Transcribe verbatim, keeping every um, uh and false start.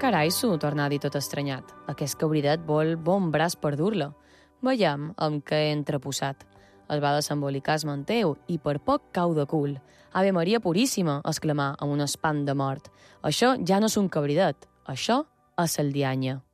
carai s'ho tornà a dir tot estranyat. Aquest cabridet vol bon braç per dur-la. Veiem amb què he entreposat. Es va desembolicar el manteu i per poc cau de cul. Ave Maria Puríssima, exclamà amb un espant de mort. Això ja no és un cabridet, això és el dianya.